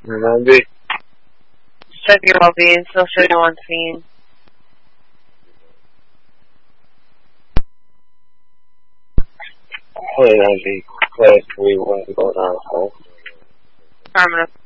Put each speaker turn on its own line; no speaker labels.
Maybe.
Check your well-being. Still show you on scene.
Hey, Angie. Class 3, when's it going on, huh?
Affirmative.